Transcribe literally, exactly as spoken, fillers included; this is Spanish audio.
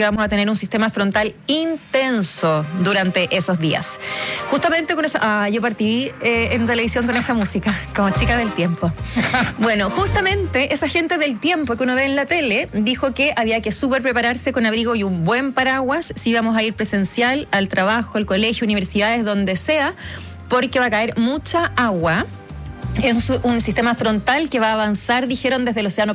que vamos a tener un sistema frontal intenso durante esos días. Justamente con eso, ah, yo partí eh, en televisión con esa música, como chica del tiempo. Bueno, justamente esa gente del tiempo que uno ve en la tele dijo que había que súper prepararse con abrigo y un buen paraguas si íbamos a ir presencial al trabajo, al colegio, universidades, donde sea, porque va a caer mucha agua. Es un sistema frontal que va a avanzar, dijeron, desde el Océano